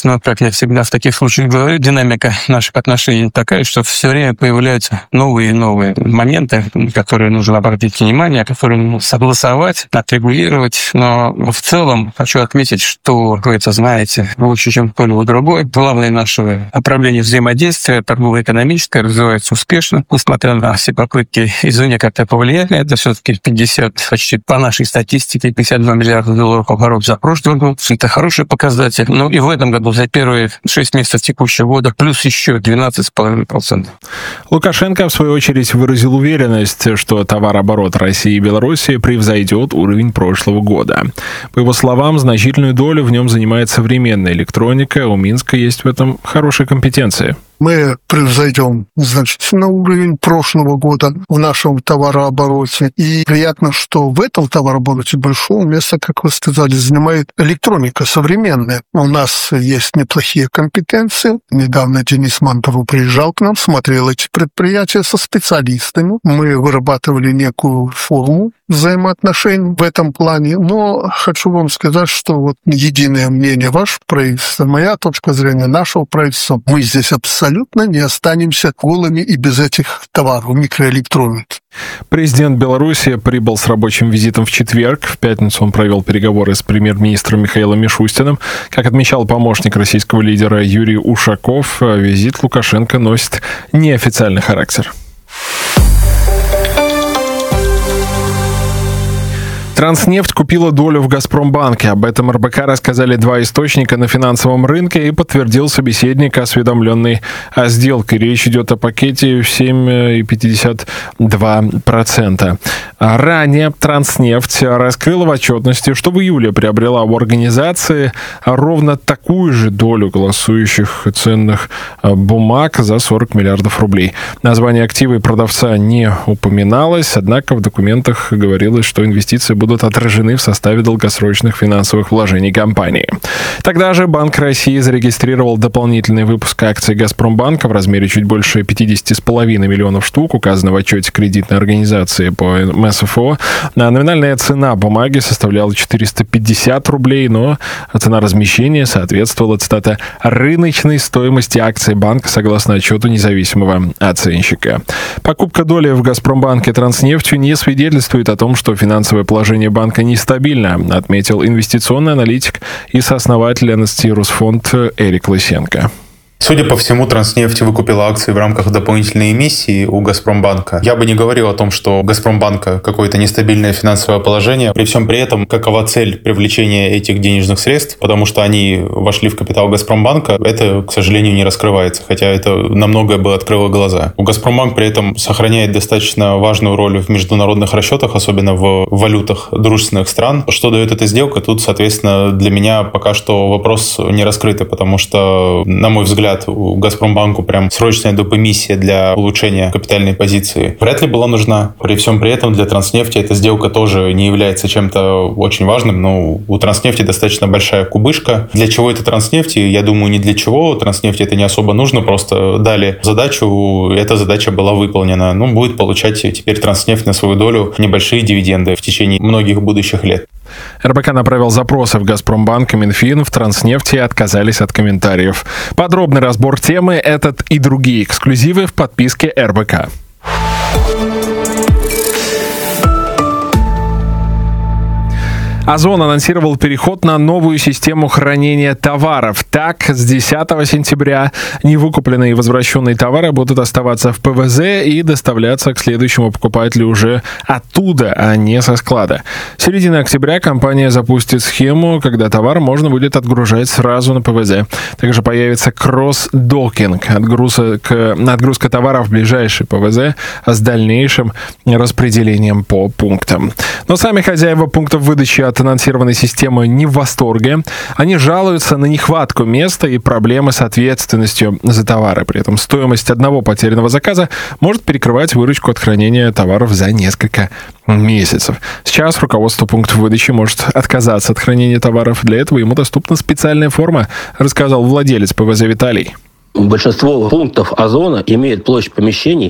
но, как я всегда в таких случаях говорю, динамика наших отношений такая, что все время появляются новые и новые моменты, которые нужно обратить внимание, которые нужно согласовать, отрегулировать. Но в целом хочу отметить, что вы это знаете лучше, чем кто-либо другой. Главное наше направление взаимодействия торгово-экономическое развивается успешно, несмотря на все попытки извне как-то повлиять на это. Все-таки 50, почти по нашей статистике, 52 миллиарда долларов оборот за прошлый год. Это хороший показатель. Ну и в этом году за первые 6 месяцев текущего года плюс еще 12,5%. Лукашенко, в свою очередь, выразил уверенность, что товарооборот России и Беларуси превзойдет уровень прошлого года. По его словам, значительную долю в нем занимает современная электроника. У Минска есть в этом хорошие компетенции. Мы превзойдем значительно уровень прошлого года в нашем товарообороте. И приятно, что в этом товарообороте большое место, как вы сказали, занимает электроника современная. У нас есть неплохие компетенции. Недавно Денис Мантуров приезжал к нам, смотрел эти предприятия со специалистами. Мы вырабатывали некую форму взаимоотношений в этом плане. Но хочу вам сказать, что вот единое мнение ваше правительство, моя точка зрения нашего правительства, мы здесь абсолютно не останемся голыми и без этих товаров микроэлектроники. Президент Беларуси прибыл с рабочим визитом в четверг. В пятницу он провел переговоры с премьер-министром Михаилом Мишустиным. Как отмечал помощник российского лидера Юрий Ушаков, визит Лукашенко носит неофициальный характер. Транснефть купила долю в «Газпромбанке». Об этом РБК рассказали два источника на финансовом рынке и подтвердил собеседник, осведомленный о сделке. Речь идет о пакете в 7,52%. Ранее Транснефть раскрыла в отчетности, что в июле приобрела у организации ровно такую же долю голосующих ценных бумаг за 40 миллиардов рублей. Название актива и продавца не упоминалось, однако в документах говорилось, что инвестиции будут отражены в составе долгосрочных финансовых вложений компании. Тогда же Банк России зарегистрировал дополнительный выпуск акций «Газпромбанка» в размере чуть больше 50,5 миллионов штук, указано в отчете кредитной организации по МСФО. Номинальная цена бумаги составляла 450 рублей, но цена размещения соответствовала, цитата, «рыночной стоимости акций банка», согласно отчету независимого оценщика. Покупка доли в «Газпромбанке» Транснефтью не свидетельствует о том, что финансовое положение банка нестабильно, отметил инвестиционный аналитик и сооснователь НСТ Русфонд Эрик Лысенко. Судя по всему, Транснефть выкупила акции в рамках дополнительной эмиссии у Газпромбанка. Я бы не говорил о том, что у Газпромбанка какое-то нестабильное финансовое положение. При всем при этом, какова цель привлечения этих денежных средств, потому что они вошли в капитал Газпромбанка, это, к сожалению, не раскрывается, хотя это на многое бы открыло глаза. У Газпромбанк при этом сохраняет достаточно важную роль в международных расчетах, особенно в валютах дружественных стран. Что дает эта сделка? Тут, соответственно, для меня пока что вопрос не раскрытый, потому что, на мой взгляд, у Газпромбанку прям срочная допэмиссия для улучшения капитальной позиции вряд ли была нужна. При всем при этом для Транснефти эта сделка тоже не является чем-то очень важным, но у Транснефти достаточно большая кубышка. Для чего это Транснефти? Я думаю, ни для чего. Транснефти это не особо нужно, просто дали задачу, эта задача была выполнена. Будет получать теперь Транснефть на свою долю небольшие дивиденды в течение многих будущих лет. РБК направил запросы в «Газпромбанк» и Минфин, в Транснефти отказались от комментариев. Подробный разбор темы, этот и другие эксклюзивы в подписке РБК. Озон анонсировал переход на новую систему хранения товаров. Так, с 10 сентября невыкупленные и возвращенные товары будут оставаться в ПВЗ и доставляться к следующему покупателю уже оттуда, а не со склада. С середины октября компания запустит схему, когда товар можно будет отгружать сразу на ПВЗ. Также появится кросс-докинг, отгрузка товаров в ближайший ПВЗ с дальнейшим распределением по пунктам. Но сами хозяева пунктов выдачи от анонсированной системы не в восторге. Они жалуются на нехватку места и проблемы с ответственностью за товары. При этом стоимость одного потерянного заказа может перекрывать выручку от хранения товаров за несколько месяцев. Сейчас руководство пунктов выдачи может отказаться от хранения товаров. Для этого ему доступна специальная форма, рассказал владелец ПВЗ Виталий. Большинство пунктов Озона имеют площадь помещений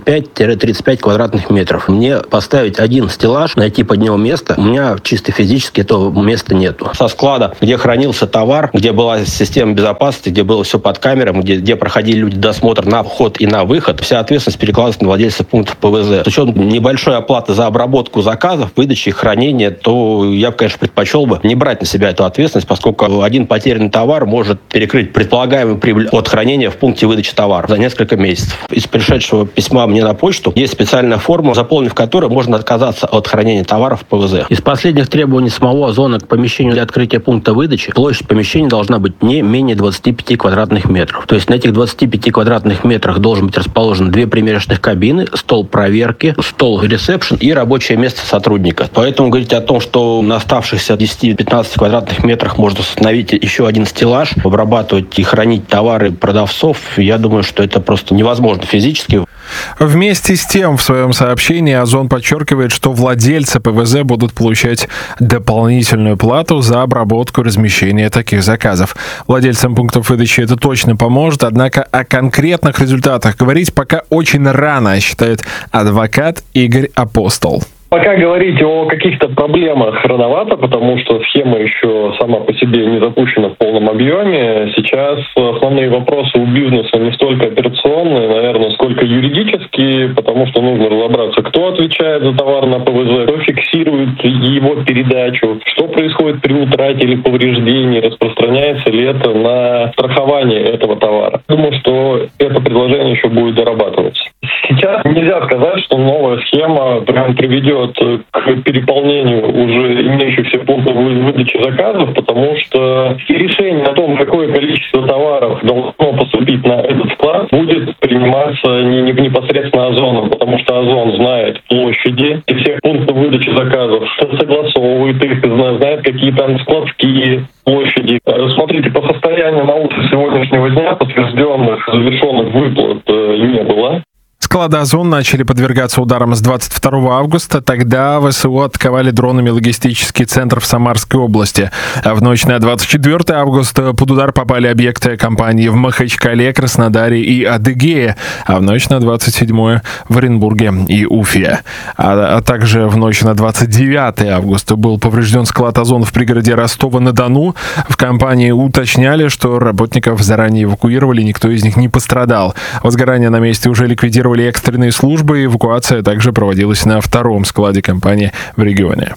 25-35 квадратных метров. Мне поставить один стеллаж, найти под него место, у меня чисто физически этого места нету. Со склада, где хранился товар, где была система безопасности, где было все под камерами, где проходили люди досмотр на вход и на выход, вся ответственность перекладывается на владельцев пунктов ПВЗ. С учетом небольшой оплаты за обработку заказов, выдачи, хранения, то я бы, конечно, предпочел бы не брать на себя эту ответственность, поскольку один потерянный товар может перекрыть предполагаемую прибыль от хранения в пункте выдачи товара за несколько месяцев. Из пришедшего письма мне на почту есть специальная форма, заполнив которой можно отказаться от хранения товаров в ПВЗ. Из последних требований самого Озона к помещению для открытия пункта выдачи площадь помещения должна быть не менее 25 квадратных метров. То есть на этих 25 квадратных метрах должен быть расположены 2 примерочных кабины, стол проверки, стол ресепшн и рабочее место сотрудника. Поэтому говорить о том, что на оставшихся 10-15 квадратных метрах можно установить еще один стеллаж, обрабатывать и хранить товары продавцов, я думаю, что это просто невозможно физически. Вместе с тем, в своем сообщении Озон подчеркивает, что владельцы ПВЗ будут получать дополнительную плату за обработку и размещение таких заказов. Владельцам пунктов выдачи это точно поможет, однако о конкретных результатах говорить пока очень рано, считает адвокат Игорь Апостол. Пока говорить о каких-то проблемах рановато, потому что схема еще сама по себе не запущена в полном объеме. Сейчас основные вопросы у бизнеса не столько операционные, наверное, сколько юридические, потому что нужно разобраться, кто отвечает за товар на ПВЗ, кто фиксирует его передачу, что происходит при утрате или повреждении, распространяется ли это на страхование этого товара. Думаю, что это предложение еще будет дорабатываться. Сейчас нельзя сказать, что новая схема прям приведет к переполнению уже имеющихся пунктов выдачи заказов, потому что решение о том, какое количество товаров должно поступить на этот склад, будет приниматься не непосредственно Озоном, потому что Озон знает площади и всех пунктов выдачи заказов, согласовывает их, знает, какие там складские площади. Смотрите, по состоянию на утро сегодняшнего дня подтвержденных завершенных выплат не было. Склады Озон начали подвергаться ударам с 22 августа. Тогда ВСУ атаковали дронами логистический центр в Самарской области. А в ночь на 24 августа под удар попали объекты компании в Махачкале, Краснодаре и Адыгее. А в ночь на 27 в Оренбурге и Уфе. А также в ночь на 29 августа был поврежден склад Озон в пригороде Ростова-на-Дону. В компании уточняли, что работников заранее эвакуировали, никто из них не пострадал. Возгорание на месте уже ликвидировали экстренные службы, эвакуация также проводилась на втором складе компании в регионе.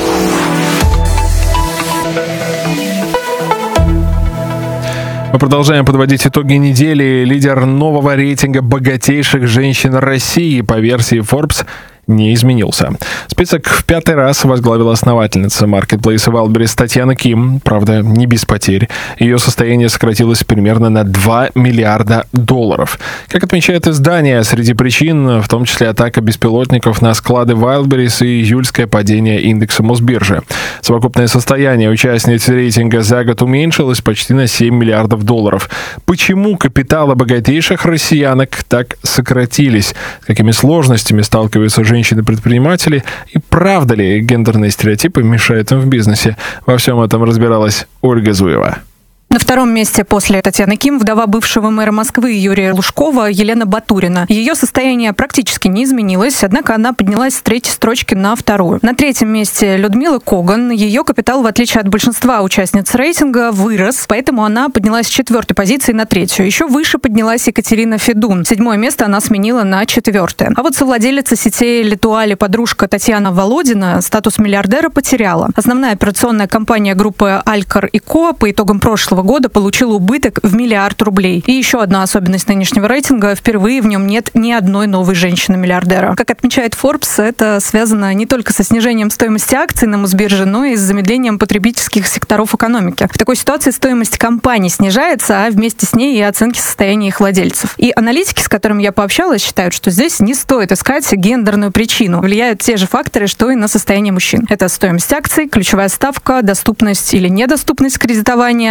Мы продолжаем подводить итоги недели. Лидер нового рейтинга богатейших женщин России по версии Forbes не изменился. Список в 5-й раз возглавила основательница маркетплейса Wildberries Татьяна Ким, правда, не без потерь. Ее состояние сократилось примерно на $2 миллиарда. Как отмечает издание, среди причин, в том числе атака беспилотников на склады Wildberries и июльское падение индекса Мосбиржи. Совокупное состояние участниц рейтинга за год уменьшилось почти на $7 миллиардов. Почему капиталы богатейших россиянок так сократились? С какими сложностями сталкиваются женщины-предприниматели, и правда ли гендерные стереотипы мешают им в бизнесе? Во всем этом разбиралась Ольга Зуева. На втором месте после Татьяны Ким вдова бывшего мэра Москвы Юрия Лужкова Елена Батурина. Ее состояние практически не изменилось, однако она поднялась с 3-й строчки на 2-ю. На 3-м месте Людмила Коган. Ее капитал, в отличие от большинства участниц рейтинга, вырос, поэтому она поднялась с 4-й позиции на 3-ю. Еще выше поднялась Екатерина Федун. 7-е место она сменила на 4-е. А вот совладелица сетей Литуали подружка Татьяна Володина статус миллиардера потеряла. Основная операционная компания группы Алькар и Ко по итогам прошлого года получил убыток в $1 миллиард. И еще одна особенность нынешнего рейтинга – впервые в нем нет ни одной новой женщины-миллиардера. Как отмечает Forbes, это связано не только со снижением стоимости акций на Мосбирже, но и с замедлением потребительских секторов экономики. В такой ситуации стоимость компаний снижается, а вместе с ней и оценки состояния их владельцев. И аналитики, с которыми я пообщалась, считают, что здесь не стоит искать гендерную причину. Влияют те же факторы, что и на состояние мужчин. Это стоимость акций, ключевая ставка, доступность или недоступность кредитования, геополитика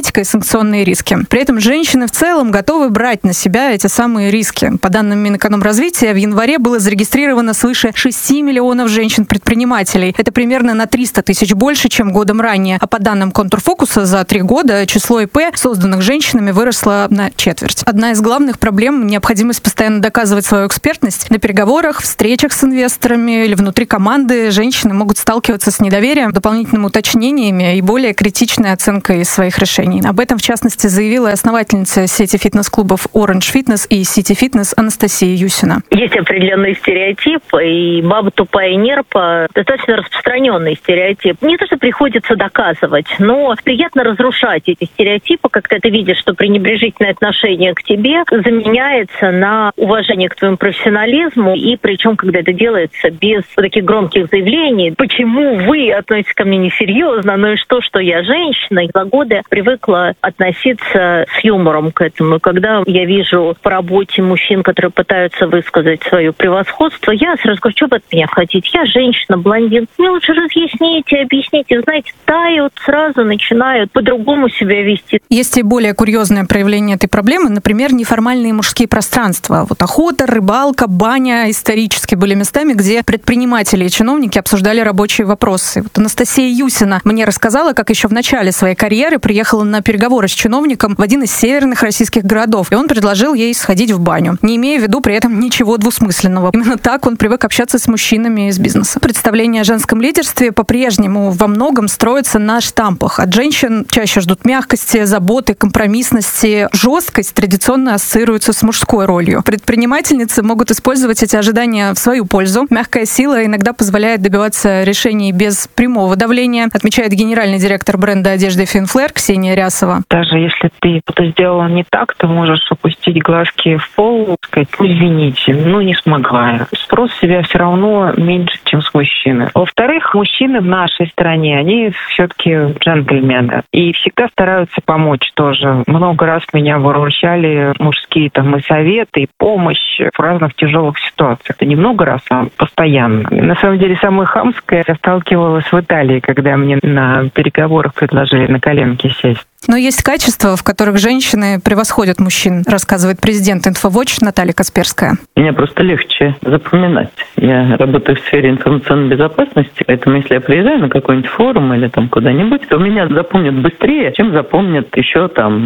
политика и санкционные риски. При этом женщины в целом готовы брать на себя эти самые риски. По данным Минэкономразвития, в январе было зарегистрировано свыше 6 миллионов женщин-предпринимателей. Это примерно на 300 тысяч больше, чем годом ранее. А по данным Контурфокуса, за 3 года число ИП, созданных женщинами, выросло на четверть. Одна из главных проблем – необходимость постоянно доказывать свою экспертность. На переговорах, встречах с инвесторами или внутри команды женщины могут сталкиваться с недоверием, дополнительными уточнениями и более критичной оценкой своих решений. Об этом, в частности, заявила основательница сети фитнес-клубов Orange Fitness и City Fitness Анастасия Юсина. Есть определенный стереотип, и баба тупая и нерпа – достаточно распространенный стереотип. Не то, что приходится доказывать, но приятно разрушать эти стереотипы, когда ты видишь, что пренебрежительное отношение к тебе заменяется на уважение к твоему профессионализму, и причем, когда это делается без таких громких заявлений, почему вы относитесь ко мне несерьезно, ну и что я женщина, и за годы привыкла относиться с юмором к этому. Когда я вижу по работе мужчин, которые пытаются высказать свое превосходство, я сразу говорю, что вы от меня хотите? Я женщина, блондин. Мне лучше разъясните, объясните. Знаете, тают, сразу начинают по-другому себя вести. Есть и более курьезное проявление этой проблемы, например, неформальные мужские пространства. Вот охота, рыбалка, баня исторически были местами, где предприниматели и чиновники обсуждали рабочие вопросы. Вот Анастасия Юсина мне рассказала, как еще в начале своей карьеры приехала на переговоры с чиновником в один из северных российских городов, и он предложил ей сходить в баню, не имея в виду при этом ничего двусмысленного. Именно так он привык общаться с мужчинами из бизнеса. Представление о женском лидерстве по-прежнему во многом строится на штампах. От женщин чаще ждут мягкости, заботы, компромиссности. Жесткость традиционно ассоциируется с мужской ролью. Предпринимательницы могут использовать эти ожидания в свою пользу. Мягкая сила иногда позволяет добиваться решений без прямого давления, отмечает генеральный директор бренда одежды Финфлэр Ксения Рясова. Даже если ты что-то сделала не так, ты можешь опустить глазки в пол, сказать, извините, не смогла. Спрос с себя все равно меньше, чем с мужчины. Во-вторых, мужчины в нашей стране, они все-таки джентльмены. И всегда стараются помочь тоже. Много раз меня выручали мужские и советы, и помощь в разных тяжелых ситуациях. Это не много раз, а постоянно. На самом деле, самое хамское я сталкивалась в Италии, когда мне на переговорах предложили на коленке сесть. Но есть качества, в которых женщины превосходят мужчин, рассказывает президент Infowatch Наталья Касперская. Мне просто легче запоминать. Я работаю в сфере информационной безопасности, поэтому если я приезжаю на какой-нибудь форум или куда-нибудь, то меня запомнят быстрее, чем запомнят еще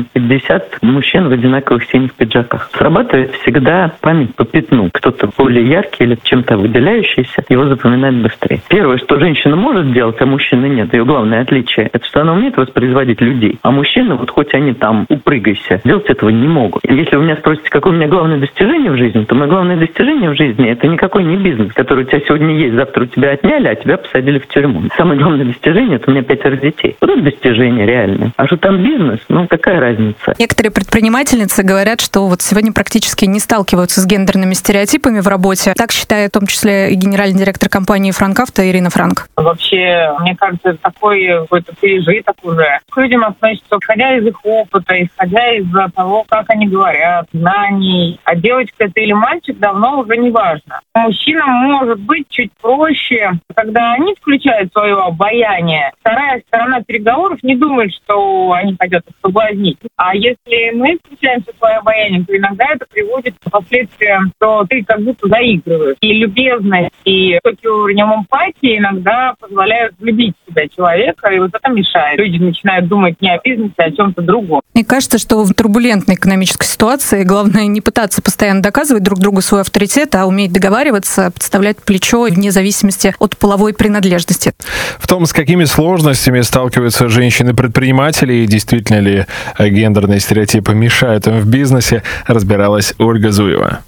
50 мужчин в одинаковых синих пиджаках. Срабатывает всегда память по пятну. Кто-то более яркий или чем-то выделяющийся, его запоминают быстрее. Первое, что женщина может делать, а мужчина нет, ее главное отличие, это что она умеет воспроизводить людей. А мужчины, хоть они упрыгайся, делать этого не могут. Если вы меня спросите, какое у меня главное достижение в жизни, то мое главное достижение в жизни – это никакой не бизнес, который у тебя сегодня есть, завтра у тебя отняли, а тебя посадили в тюрьму. Самое главное достижение – это у меня 5 детей. Вот это достижение реальное. А что там бизнес, какая разница? Некоторые предпринимательницы говорят, что сегодня практически не сталкиваются с гендерными стереотипами в работе. Так считает в том числе и генеральный директор компании «Франкавто» Ирина Франк. Вообще, мне кажется, это такой какой-то пережиток уже. К людям относятся, исходя из их опыта, исходя из того, как они говорят, знаний. А девочка это или мальчик давно уже не важно. Мужчинам может быть чуть проще, когда они включают свое обаяние. Вторая сторона переговоров не думает, что они хотят их соблазнить. А если мы включаем свое обаяние, то иногда это приводит к последствиям, что ты как будто заигрываешь. И любезность, и высокий уровень эмпатии иногда позволяют любить себя человека, и это мешает. Люди начинают думать не о бизнесе, а о чем-то другом. Мне кажется, что в турбулентной экономической ситуации главное не пытаться постоянно доказывать друг другу свой авторитет, а уметь договариваться, подставлять плечо вне зависимости от половой принадлежности. В том, с какими сложностями сталкиваются женщины-предприниматели и действительно ли гендерные стереотипы мешают им в бизнесе, разбиралась Ольга Зуева.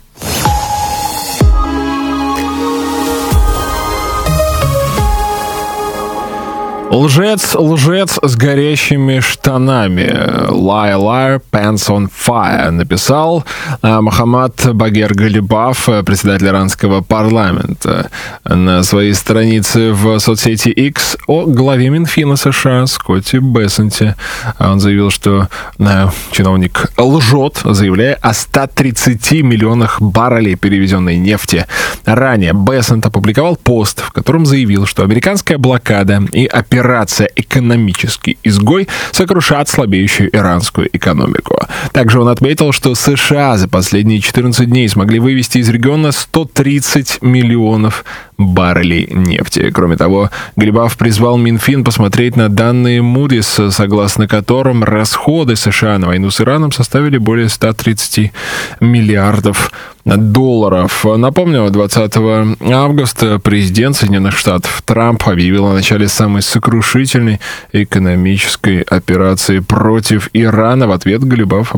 Лжец с горящими штанами. Liar, liar, pants on fire. Написал Мохаммад Багер Галибаф, председатель иранского парламента, на своей странице в соцсети X о главе Минфина США Скотти Бессенте. Он заявил, что чиновник лжет, заявляя о 130 миллионах баррелей перевезенной нефти. Ранее Бессент опубликовал пост, в котором заявил, что американская блокада и операция операция «Экономический изгой» сокрушат слабеющую иранскую экономику. Также он отметил, что США за последние 14 дней смогли вывести из региона 130 миллионов баррелей нефти. Кроме того, Галибаф призвал Минфин посмотреть на данные Moody's, согласно которым расходы США на войну с Ираном составили более 130 миллиардов долларов. Напомню, 20 августа президент Соединенных Штатов Трамп объявил о начале самой сокрушительной экономической операции против Ирана. В ответ Галибаф